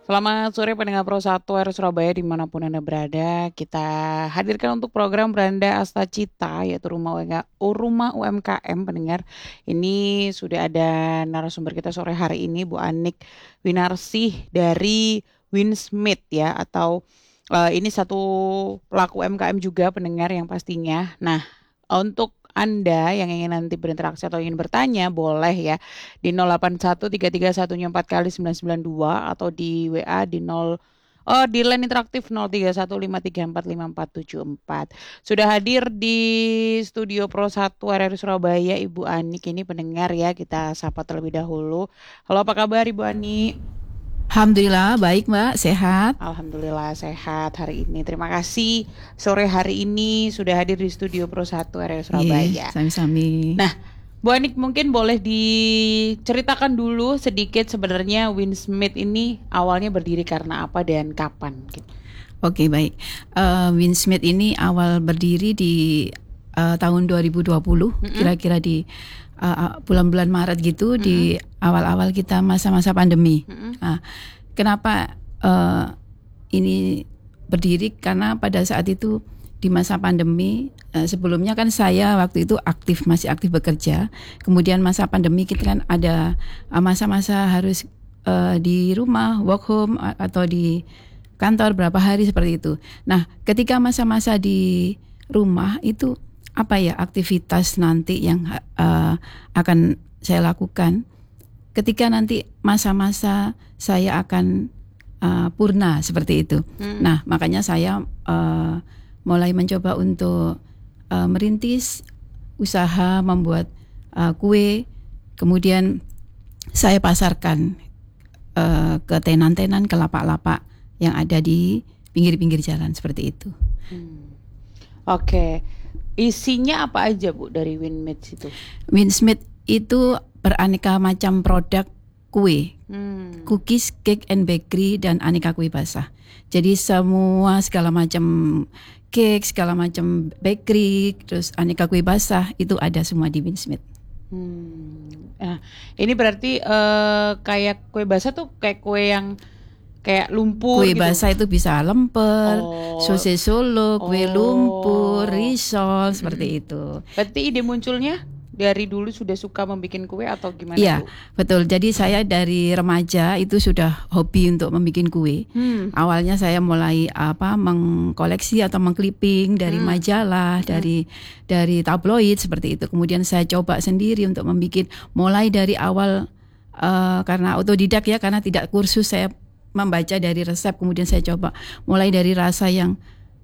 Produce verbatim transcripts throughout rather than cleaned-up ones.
Selamat sore pendengar Pro satu R Surabaya dimanapun Anda berada. Kita hadirkan untuk program Beranda Asta Cita yaitu Rumah U M K, Rumah U M K M pendengar. Ini sudah ada narasumber kita sore hari ini Bu Anik Winarsih dari Winsmith ya atau eh, ini satu pelaku U M K M juga pendengar yang pastinya. Nah, untuk anda yang ingin nanti berinteraksi atau ingin bertanya boleh ya di nol delapan satu tiga tiga satu empat kali sembilan sembilan dua atau di W A di nol oh di line interaktif nol tiga satu lima tiga empat lima empat tujuh empat. Sudah hadir di studio Pro satu R R Surabaya Ibu Anik ini pendengar ya kita sapa terlebih dahulu. Halo apa kabar Ibu Ani? Alhamdulillah baik Mbak, sehat. Alhamdulillah sehat hari ini. Terima kasih sore hari ini sudah hadir di studio Pro satu R R Iya, Surabaya. sami-sami. Nah, Bu Anik mungkin boleh diceritakan dulu sedikit sebenarnya Winsmith ini awalnya berdiri karena apa dan kapan? Gitu. Oke baik. Uh, Winsmith ini awal berdiri di uh, tahun dua ribu dua puluh, Mm-mm. kira-kira di uh, bulan-bulan Maret gitu, Mm-mm. di awal-awal kita masa-masa pandemi. Mm-mm. Nah, kenapa uh, ini berdiri? Karena pada saat itu di masa pandemi, uh, sebelumnya kan saya waktu itu aktif masih aktif bekerja. Kemudian masa pandemi kita kan ada uh, masa-masa harus uh, di rumah work home a- atau di kantor berapa hari seperti itu. Nah, ketika masa-masa di rumah itu apa ya aktivitas nanti yang uh, akan saya lakukan ketika nanti masa-masa saya akan uh, purna seperti itu. Hmm. Nah, makanya saya uh, mulai mencoba untuk uh, merintis usaha membuat uh, kue, kemudian saya pasarkan uh, ke tenan-tenan, ke lapak-lapak yang ada di pinggir-pinggir jalan seperti itu. Hmm. Oke, isinya apa aja Bu dari Winsmith itu? Winsmith itu beraneka macam produk kue, Hmm. cookies, cake and bakery dan aneka kue basah. Jadi semua segala macam cake, segala macam bakery, terus aneka kue basah itu ada semua di Winsmith. Hmm. Nah, ini berarti eh, kayak kue basah tuh kayak kue yang kayak lumpur Kue gitu. basah itu bisa lemper, Oh. sosis solo, kue Oh. lumpur, risol seperti Mm-mm. itu. Berarti ide munculnya dari dulu sudah suka membuat kue atau gimana Iya, Bu? betul. Jadi saya dari remaja itu sudah hobi untuk membuat kue. Hmm. Awalnya saya mulai apa mengkoleksi atau mengclipping dari Hmm. majalah, Hmm. dari dari tabloid seperti itu. Kemudian saya coba sendiri untuk membuat mulai dari awal eh, karena otodidak ya, karena tidak kursus, saya membaca dari resep, kemudian saya coba mulai dari rasa yang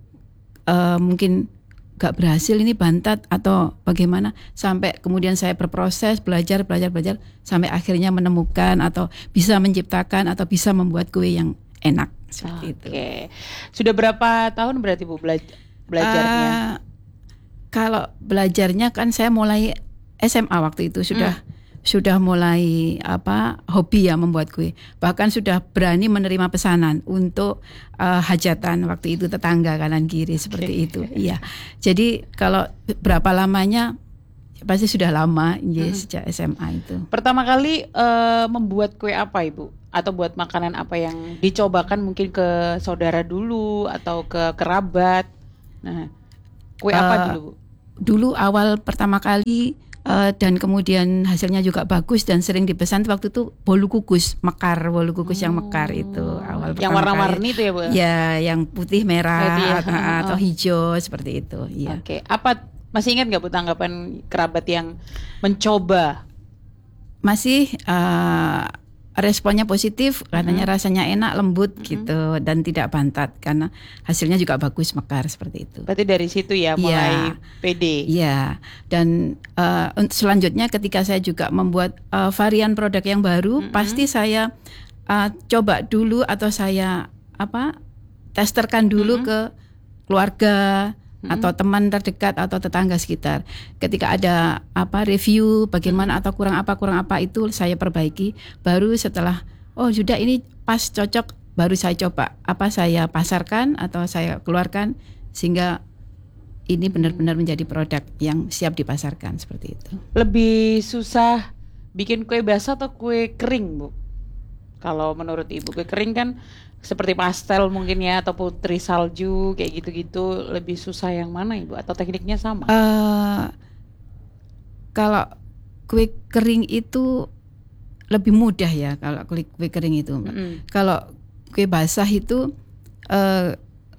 eh, mungkin gak berhasil ini bantat atau bagaimana, sampai kemudian saya berproses belajar belajar belajar sampai akhirnya menemukan atau bisa menciptakan atau bisa membuat kue yang enak seperti itu. Oke. Sudah berapa tahun berarti Bu bela- belajarnya? Uh, kalau belajarnya kan saya mulai S M A waktu itu sudah sudah mulai apa hobi ya membuat kue. Bahkan sudah berani menerima pesanan untuk uh, hajatan waktu itu tetangga kanan kiri seperti itu. Iya. Jadi kalau berapa lamanya pasti sudah lama ya, Hmm. sejak S M A itu. Pertama kali eh, membuat kue apa Ibu? Atau buat makanan apa yang dicobakan mungkin ke saudara dulu atau ke kerabat? Nah, kue apa Uh, dulu Bu? Dulu awal pertama kali uh, dan kemudian hasilnya juga bagus dan sering dipesan waktu itu bolu kukus mekar, bolu kukus yang mekar itu awal Yang pertama warna-warni kali. itu ya Bu? Ya, yang putih merah Putih ya. atau, atau hijau seperti itu. Iya. Oke, apa masih ingat nggak Bu tanggapan kerabat yang mencoba? Masih uh, responnya positif, katanya Mm-mm. rasanya enak, lembut Mm-mm. gitu dan tidak bantat karena hasilnya juga bagus mekar seperti itu. Berarti dari situ ya mulai pede. Iya, dan uh, untuk selanjutnya ketika saya juga membuat uh, varian produk yang baru, Mm-mm. pasti saya uh, coba dulu atau saya apa testerkan dulu Mm-mm. ke keluarga Mm-mm. atau teman terdekat atau tetangga sekitar. Ketika ada apa review bagaimana atau kurang apa kurang apa itu saya perbaiki. Baru setelah oh sudah ini pas cocok, baru saya coba apa saya pasarkan atau saya keluarkan sehingga ini benar-benar menjadi produk yang siap dipasarkan seperti itu. Lebih susah bikin kue basah atau kue kering Bu? Kalau menurut Ibu kue kering kan seperti pastel mungkin ya, atau putri salju kayak gitu-gitu, lebih susah yang mana Ibu? Atau tekniknya sama? Uh, kalau kue kering itu lebih mudah ya, kalau kue, kue kering itu. Mm-hmm. Kalau kue basah itu uh,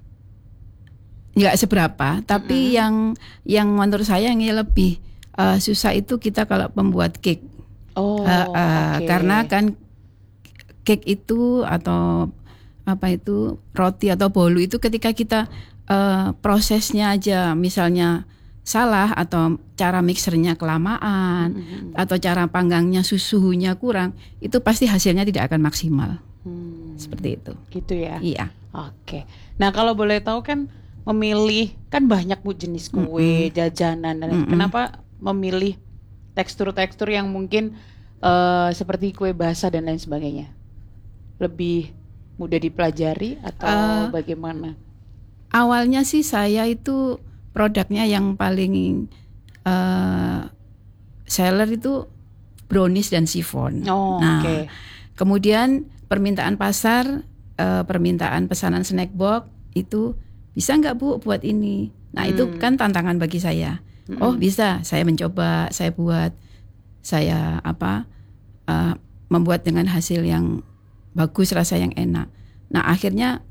nggak seberapa, tapi mm-hmm. yang yang menurut saya yang lebih uh, susah itu kita kalau membuat cake. Oh, uh, uh, okay. Karena kan cake itu atau apa itu roti atau bolu itu ketika kita uh, prosesnya aja misalnya salah atau cara mixernya kelamaan mm-hmm. atau cara panggangnya suhunya kurang, itu pasti hasilnya tidak akan maksimal. Hmm. Seperti itu. Gitu ya. Iya. Oke. Nah kalau boleh tahu kan memilih kan banyak Bu jenis kue, mm-hmm. jajanan dan mm-hmm. kenapa memilih tekstur-tekstur yang mungkin uh, seperti kue basah dan lain sebagainya? Lebih mudah dipelajari atau uh, bagaimana? Awalnya sih saya itu produknya yang paling uh, seller itu brownies dan chiffon. Oh, nah, okay. Kemudian permintaan pasar, uh, permintaan pesanan snack box itu bisa nggak Bu buat ini? Nah hmm. itu kan tantangan bagi saya. Hmm. Oh bisa, saya mencoba, saya buat, saya apa uh, membuat dengan hasil yang bagus, rasa yang enak. Nah akhirnya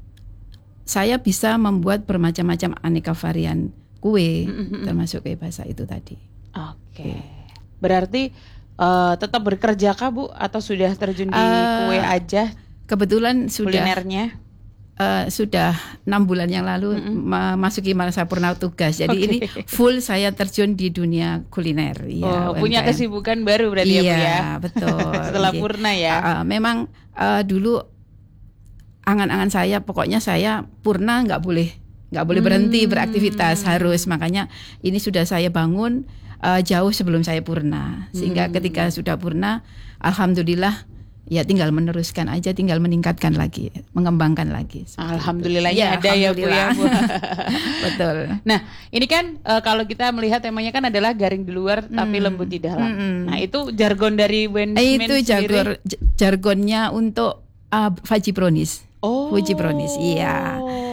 saya bisa membuat bermacam-macam aneka varian kue, mm-hmm. termasuk kue basah itu tadi. Oke. Okay. Berarti uh, tetap bekerja kah Bu atau sudah terjun di uh, kue aja? Kebetulan sudah. Kulinernya? Uh, sudah enam bulan yang lalu mm-hmm. memasuki masa purna tugas. Jadi okay. ini full saya terjun di dunia kuliner. Ya, oh, punya kesibukan baru berarti iya, ya Bu ya? Iya betul. Setelah purna ya? Uh, uh, memang uh, dulu angan-angan saya, pokoknya saya purna nggak boleh nggak boleh berhenti hmm. beraktivitas, harus. Makanya ini sudah saya bangun uh, jauh sebelum saya purna, sehingga hmm. ketika sudah purna, alhamdulillah ya tinggal meneruskan aja, tinggal meningkatkan lagi, mengembangkan lagi. Alhamdulillahnya ada ya Bu ya Bu. Betul. Nah ini kan uh, kalau kita melihat temanya kan adalah garing di luar hmm. tapi lembut di dalam. Hmm. Nah itu jargon dari Winsmith itu jargon jargonnya untuk uh, Fudgy Brownies. Oh. Fudgy Brownies, iya.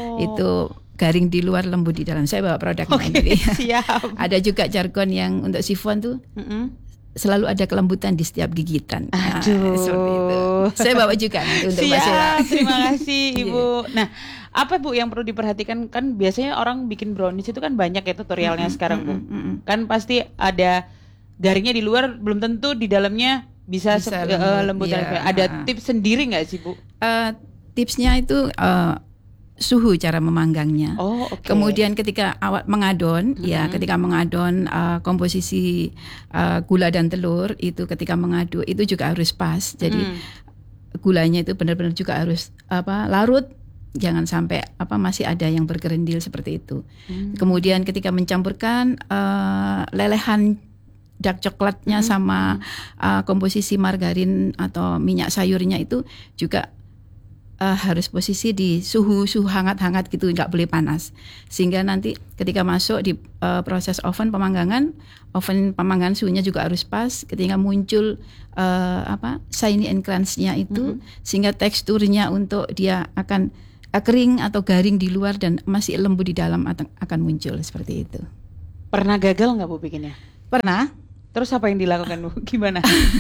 Itu garing di luar, lembut di dalam. Saya bawa produknya okay, ini. Siap. Ada juga jargon yang untuk chiffon tuh. Mm-mm. Selalu ada kelembutan di setiap gigitan. Aduh. Nah, seperti itu. Saya bawa juga nanti untuk Mbak Sheila. Terima kasih Ibu. Nah, apa Bu yang perlu diperhatikan? Kan biasanya orang bikin brownies itu kan banyak ya tutorialnya mm-hmm, sekarang Bu. Mm-hmm. Kan pasti ada garingnya di luar, belum tentu di dalamnya bisa, bisa se- lembut. Uh, lembut ya. Ada uh-huh. tips sendiri nggak sih Bu? Uh, tipsnya itu uh, suhu cara memanggangnya. Oh, okay. Kemudian ketika awal mengadon, mm-hmm. ya ketika mengadon uh, komposisi uh, gula dan telur itu ketika mengadu itu juga harus pas. Jadi mm. gulanya itu benar-benar juga harus apa larut, jangan sampai apa masih ada yang bergerendil seperti itu. Mm. Kemudian ketika mencampurkan uh, lelehan dark coklatnya mm-hmm. sama uh, komposisi margarin atau minyak sayurnya itu juga Uh, harus posisi di suhu suhu hangat-hangat gitu, nggak boleh panas, sehingga nanti ketika masuk di uh, proses oven pemanggangan, oven pemanggangan suhunya juga harus pas. Ketika muncul uh, apa shiny and crunch-nya itu, mm-hmm. sehingga teksturnya untuk dia akan uh, kering atau garing di luar dan masih lembut di dalam akan muncul seperti itu. Pernah gagal nggak Bu bikinnya? Pernah. Terus apa yang dilakukan Bu? Gimana?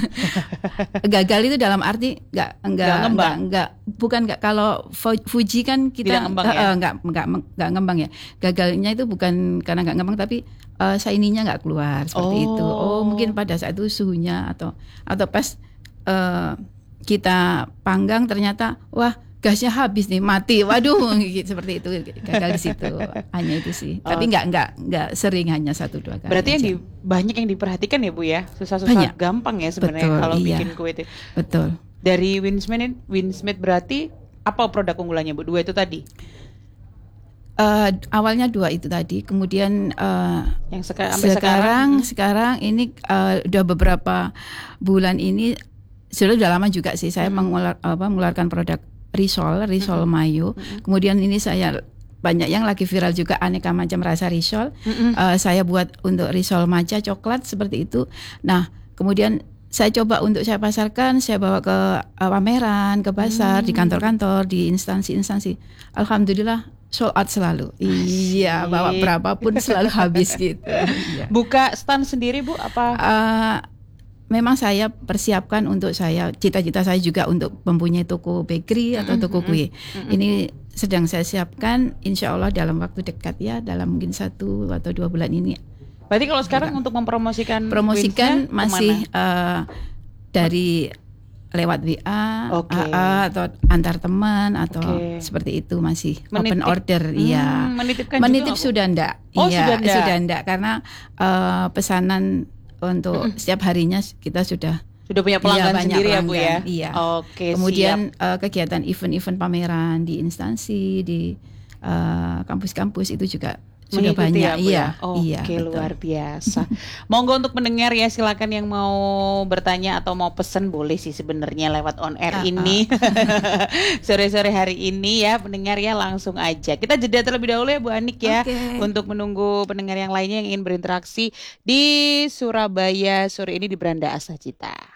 Gagal itu dalam arti nggak nggak nggak nggak bukan nggak kalau Fudgy kan kita ngembang ya? uh, nggak nggak nggak ngembang ya. Gagalnya itu bukan karena nggak ngembang tapi uh, shiny-nya nggak keluar seperti oh. itu. Oh mungkin pada saat itu suhunya atau atau pas uh, kita panggang ternyata wah gasnya habis nih, mati, waduh, gitu, seperti itu, gagal di situ, hanya itu sih. Oh. Tapi nggak nggak nggak sering, hanya satu dua kali. Berarti aja. yang di, banyak yang diperhatikan ya Bu ya, susah-susah gampang ya sebenarnya kalau iya. bikin kue itu. Betul. Dari Winsmith, Winsmith berarti apa produk unggulannya Bu? Dua itu tadi? Uh, awalnya dua itu tadi, kemudian uh, yang seka- sampai sekarang sekarang, sekarang ini uh, udah beberapa bulan ini, sudah udah lama juga sih saya hmm. mengular, apa, mengeluarkan produk risol, risol mm-hmm. mayo. Mm-hmm. Kemudian ini saya banyak yang lagi viral juga aneka macam rasa risol. Mm-hmm. Uh, saya buat untuk risol matcha coklat seperti itu. Nah, kemudian saya coba untuk saya pasarkan, saya bawa ke uh, pameran, ke pasar, Hmm. di kantor-kantor, di instansi-instansi. Alhamdulillah sold out selalu. Iya, Asik. bawa berapapun selalu habis gitu. Iya. Buka stand sendiri Bu apa? Uh, memang saya persiapkan untuk saya, cita-cita saya juga untuk mempunyai toko bakery atau toko kue. Ini sedang saya siapkan, insya Allah dalam waktu dekat ya, dalam mungkin satu atau dua bulan ini. Berarti kalau sekarang untuk mempromosikan Promosikan Queens-nya masih kemana? uh, dari lewat W A, Oke. A A atau antar teman atau Oke. seperti itu masih open Menitip. order. Iya. Hmm, menitipkan Menitip juga sudah enggak? Oh, Iya, sudah enggak? sudah enggak karena uh, pesanan untuk setiap harinya kita sudah Sudah punya pelanggan iya, banyak sendiri ya Bu ya? pelanggan, iya. Oke, Kemudian siap. uh, kegiatan event-event pameran di instansi, di uh, kampus-kampus itu juga sudah Mengikuti banyak. ya, Bu, Iya, ya? Oke, iya, betul. luar biasa. Monggo untuk mendengar ya, silakan yang mau bertanya atau mau pesen boleh sih sebenarnya lewat on air Ah, ini. Sore-sore hari ini ya, pendengar ya langsung aja. Kita jeda terlebih dahulu ya Bu Anik ya, Oke. untuk menunggu pendengar yang lainnya yang ingin berinteraksi di Surabaya sore ini di Beranda Astacita.